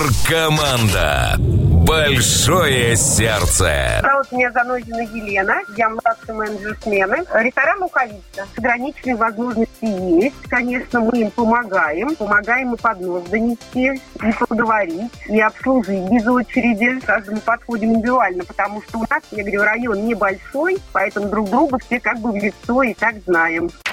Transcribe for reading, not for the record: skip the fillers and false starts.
Суперкоманда. Большое сердце. Зовут меня Занозина Елена. Я младший менеджер смены. Ресторан «Луковица». Ограниченные возможности есть. Конечно, мы им помогаем. Помогаем и поднос донести, и поговорить, и обслужить без очереди. Каждому подходим индивидуально, потому что у нас, я говорю, район небольшой, поэтому друг друга все как бы в лицо и так знаем.